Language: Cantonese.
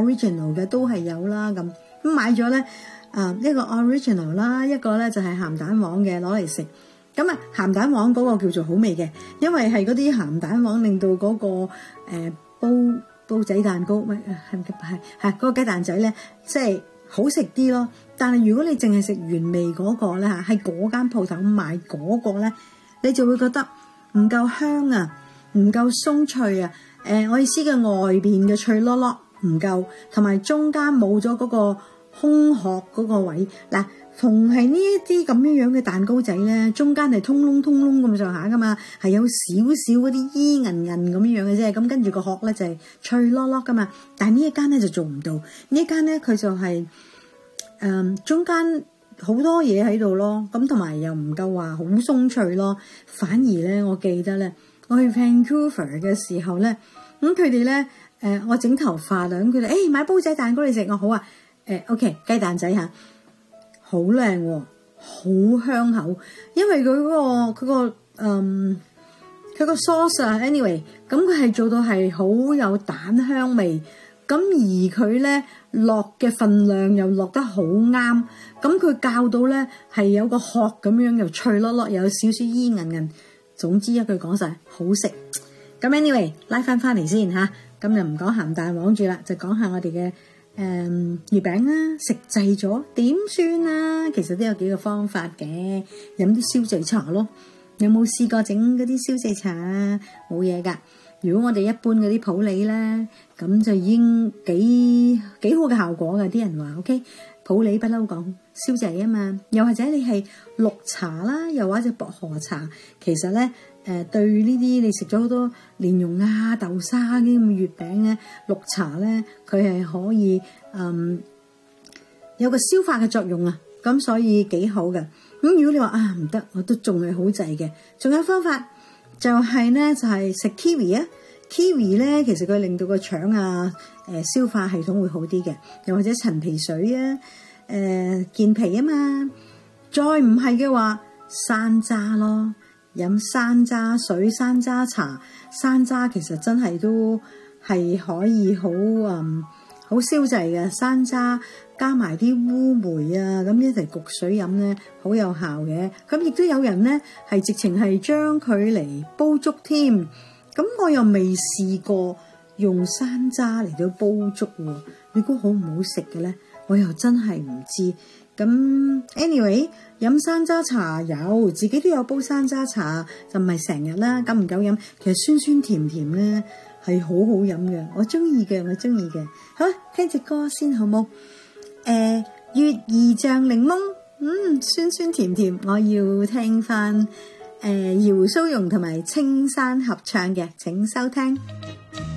original 嘅都係有啦。咁買咗咧一個 original 啦，一個咧就係鹹蛋黃嘅攞嚟食。咁啊鹹蛋黃嗰個叫做好味嘅，因為係嗰啲鹹蛋黃令到嗰個煲仔蛋糕係嗰個雞蛋仔咧，即係好食啲咯。但係如果你淨係食原味嗰個咧嚇，喺嗰間鋪頭買嗰個咧，你就會覺得唔夠香啊，唔夠鬆脆啊。我意思嘅外邊嘅脆粒粒唔夠，同埋中間冇咗嗰個空殼嗰個位嗱。同係呢一啲咁樣嘅蛋糕仔咧，中間係通窿咁上下噶嘛，係有少少嗰啲衣韌咁樣嘅啫。咁跟住個殼咧就係脆粒粒噶嘛。但係呢一間咧就做唔到，呢一間咧佢就係中間好多嘢喺度咯。咁同埋又唔夠話好鬆脆咯。反而咧，我記得咧，我去 Vancouver 嘅時候咧，咁佢哋咧我整頭髮啊，咁佢哋買煲仔蛋糕嚟食，我好啊，OK 雞蛋仔嚇。好靚喎，好香口，因為佢嗰個 sauce 啊 ，anyway， 咁佢係做到係好有蛋香味，咁而佢咧落嘅份量又落得好啱，咁佢教到咧係有個殼咁樣，又脆粒粒，又有少少衣韌，總之一句講晒，好食。咁 anyway 拉翻嚟先嚇，咁就唔講鹹蛋黃住啦，就講下我哋嘅月餅啊，食滯咗點算啊？其實都有幾個方法嘅，飲啲消滯茶咯。有冇試過整嗰啲消滯茶啊？冇嘢噶。如果我哋一般嗰啲普洱咧，咁就已經幾好嘅效果噶。啲人話 OK， 普洱不嬲講消滯啊嘛。又或者你係綠茶啦，又或者薄荷茶，其實咧對呢啲你食咗好多蓮蓉啊、豆沙啲咁嘅月餅咧，綠茶咧佢係可以有個消化嘅作用啊，咁所以幾好嘅。咁如果你話唔得，我都仲係好滯嘅，仲有方法就係咧食 kiwi 啊。kiwi 咧其實佢令到個腸啊消化系統會好啲嘅，又或者陳皮水啊健脾啊嘛。再唔係嘅話，山楂咯。飲山楂水、山楂茶，山楂其實真係都係可以好消滯嘅。山楂加埋啲烏梅啊，咁一齊焗水飲咧，好有效嘅。咁亦都有人咧係直情係將佢嚟煲粥添。咁我又未試過用山楂嚟到煲粥喎，你估好唔好食嘅咧？我又真係唔知。咁 anyway， 飲山楂茶有，自己都有煲山楂茶，就唔係成日啦，久唔久飲。其實酸酸甜甜咧係好好飲嘅，我中意嘅。好，聽隻歌先好冇？月兒醬檸檬，酸酸甜甜，我要聽翻姚蘇蓉同埋青山合唱嘅，請收聽。